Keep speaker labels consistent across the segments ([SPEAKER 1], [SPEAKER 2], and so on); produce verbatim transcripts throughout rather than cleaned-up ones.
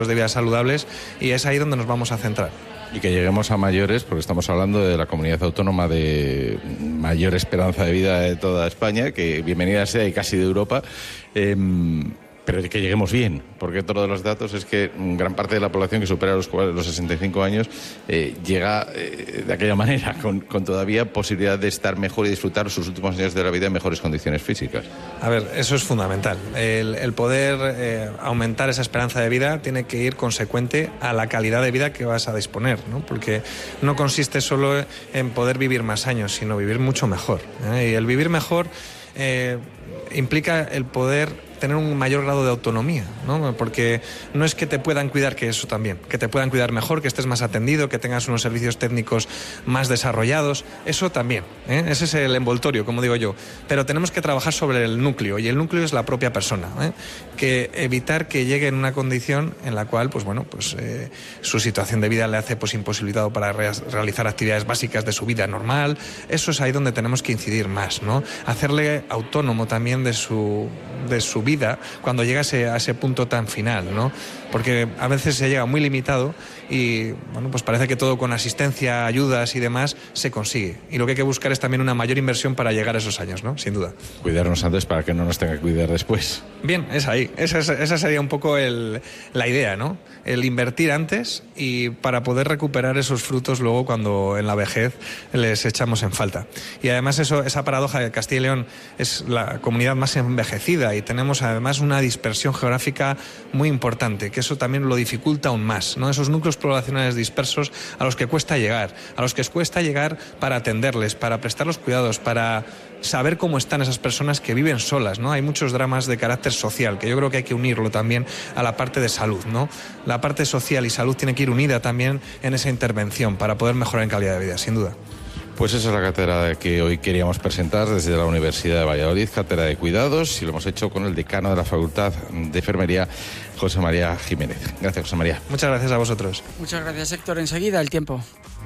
[SPEAKER 1] de vida saludables, y es ahí donde nos vamos a centrar.
[SPEAKER 2] Y que lleguemos a mayores, porque estamos hablando de la comunidad autónoma de mayor esperanza de vida de toda España, que bienvenida sea y casi de Europa, eh, pero que lleguemos bien, porque otro de los datos es que gran parte de la población que supera los, los sesenta y cinco años eh, llega eh, de aquella manera, con, con todavía posibilidad de estar mejor y disfrutar sus últimos años de la vida en mejores condiciones físicas.
[SPEAKER 1] A ver, eso es fundamental. El, el poder eh, aumentar esa esperanza de vida tiene que ir consecuente a la calidad de vida que vas a disponer, ¿no? Porque no consiste solo en poder vivir más años, sino vivir mucho mejor, ¿eh? Y el vivir mejor eh, implica el poder tener un mayor grado de autonomía, ¿no? Porque no es que te puedan cuidar, que eso también, que te puedan cuidar mejor, que estés más atendido, que tengas unos servicios técnicos más desarrollados, eso también, ¿eh? Ese es el envoltorio, como digo yo, pero tenemos que trabajar sobre el núcleo, y el núcleo es la propia persona, ¿eh? Que evitar que llegue en una condición en la cual, pues bueno, pues eh, su situación de vida le hace pues imposibilitado para re- realizar actividades básicas de su vida normal. Eso es ahí donde tenemos que incidir más, ¿no? Hacerle autónomo también de su, de su vida vida cuando llega a ese, a ese punto tan final, ¿no? Porque a veces se llega muy limitado y, bueno, pues parece que todo con asistencia, ayudas y demás se consigue. Y lo que hay que buscar es también una mayor inversión para llegar a esos años, ¿no? Sin duda.
[SPEAKER 2] Cuidarnos antes para que no nos tenga que cuidar después.
[SPEAKER 1] Bien, es ahí. Esa, esa sería un poco el, la idea, ¿no? El invertir antes y para poder recuperar esos frutos luego cuando en la vejez les echamos en falta. Y además eso, esa paradoja de Castilla y León es la comunidad más envejecida y tenemos además una dispersión geográfica muy importante, que eso también lo dificulta aún más, ¿no? Esos núcleos poblacionales dispersos a los que cuesta llegar, a los que cuesta llegar para atenderles, para prestar los cuidados, para saber cómo están esas personas que viven solas, ¿no? Hay muchos dramas de carácter social, que yo creo que hay que unirlo también a la parte de salud, ¿no? La parte social y salud tiene que ir unida también en esa intervención para poder mejorar en calidad de vida, sin duda.
[SPEAKER 2] Pues esa es la cátedra que hoy queríamos presentar desde la Universidad de Valladolid, cátedra de cuidados, y lo hemos hecho con el decano de la Facultad de Enfermería, José María Jiménez. Gracias, José María.
[SPEAKER 1] Muchas gracias a vosotros.
[SPEAKER 3] Muchas gracias, Héctor. Enseguida el tiempo.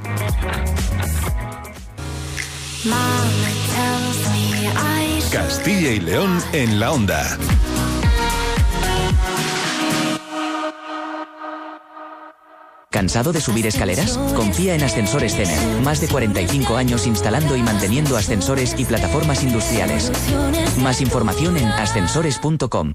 [SPEAKER 4] Castilla y León en la onda.
[SPEAKER 5] ¿Cansado de subir escaleras? Confía en Ascensores Cener. Más de cuarenta y cinco años instalando y manteniendo ascensores y plataformas industriales. Más información en ascensores punto com.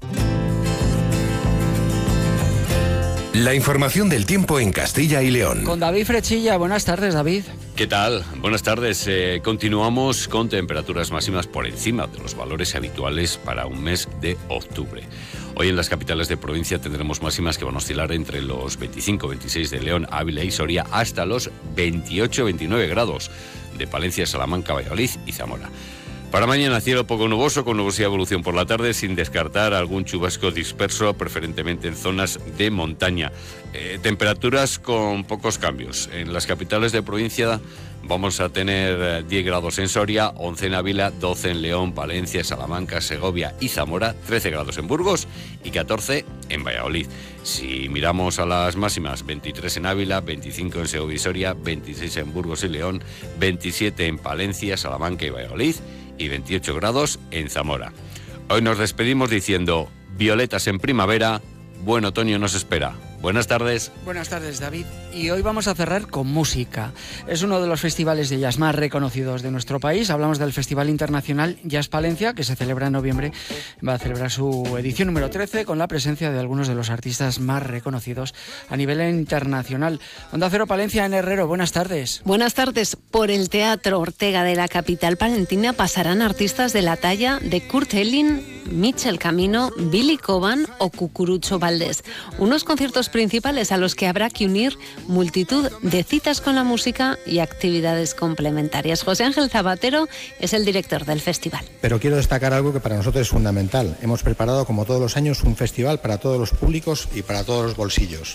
[SPEAKER 4] La información del tiempo en Castilla y León.
[SPEAKER 3] Con David Frechilla. Buenas tardes, David.
[SPEAKER 6] ¿Qué tal? Buenas tardes. Eh, continuamos con temperaturas máximas por encima de los valores habituales para un mes de octubre. Hoy en las capitales de provincia tendremos máximas que van a oscilar entre los veinticinco veintiséis de León, Ávila y Soria hasta los veintiocho veintinueve grados de Palencia, Salamanca, Valladolid y Zamora. Para mañana cielo poco nuboso con nubosidad de evolución por la tarde, sin descartar algún chubasco disperso, preferentemente en zonas de montaña. Eh, temperaturas con pocos cambios. En las capitales de provincia vamos a tener diez grados en Soria, once en Ávila, doce en León, Palencia, Salamanca, Segovia y Zamora, trece grados en Burgos y catorce en Valladolid. Si miramos a las máximas, veintitrés en Ávila, veinticinco en Segovia y Soria, veintiséis en Burgos y León, veintisiete en Palencia, Salamanca y Valladolid y veintiocho grados en Zamora. Hoy nos despedimos diciendo violetas en primavera, buen otoño nos espera. Buenas tardes.
[SPEAKER 3] Buenas tardes, David. Y hoy vamos a cerrar con música. Es uno de los festivales de jazz más reconocidos de nuestro país. Hablamos del Festival Internacional Jazz Palencia, que se celebra en noviembre. Va a celebrar su edición número trece con la presencia de algunos de los artistas más reconocidos a nivel internacional. Onda Cero Palencia en Herrero. Buenas tardes.
[SPEAKER 7] Buenas tardes. Por el Teatro Ortega de la capital palentina pasarán artistas de la talla de Kurt Elling, Michel Camino, Billy Coban o Cucurucho Valdés. Unos conciertos principales a los que habrá que unir multitud de citas con la música y actividades complementarias. José Ángel Zabatero es el director del festival.
[SPEAKER 8] Pero quiero destacar algo que para nosotros es fundamental. Hemos preparado, como todos los años, un festival para todos los públicos y para todos los bolsillos.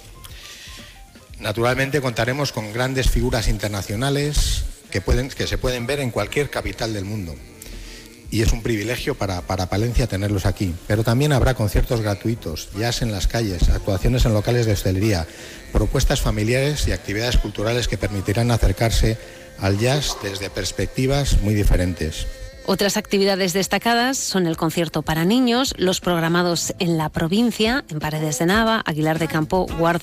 [SPEAKER 8] Naturalmente contaremos con grandes figuras internacionales que, pueden, que se pueden ver en cualquier capital del mundo. Y es un privilegio para, para Palencia tenerlos aquí. Pero también habrá conciertos gratuitos, jazz en las calles, actuaciones en locales de hostelería, propuestas familiares y actividades culturales que permitirán acercarse al jazz desde perspectivas muy diferentes.
[SPEAKER 7] Otras actividades destacadas son el concierto para niños, los programados en la provincia, en Paredes de Nava, Aguilar de Campo, Guardo